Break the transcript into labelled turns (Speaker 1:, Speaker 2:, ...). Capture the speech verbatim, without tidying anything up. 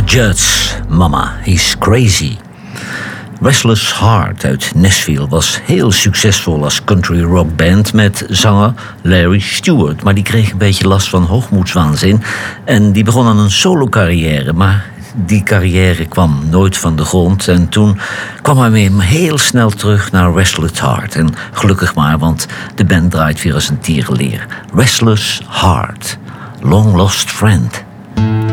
Speaker 1: Judds, Mama, He's Crazy. Restless Heart uit Nashville was heel succesvol als country rock band met zanger Larry Stewart. Maar die kreeg een beetje last van hoogmoedswaanzin en die begon aan een solo carrière. Maar die carrière kwam nooit van de grond en toen kwam hij weer heel snel terug naar Restless Heart. En gelukkig maar, want de band draait weer als een tierenleer. Restless Heart, Long Lost Friend.